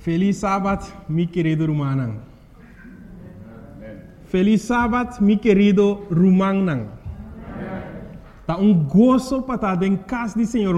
Feliz sábado, mi querido Rumanang. Feliz sábado, mi querido Rumanang. Tá gozo para estar em casa do Senhor.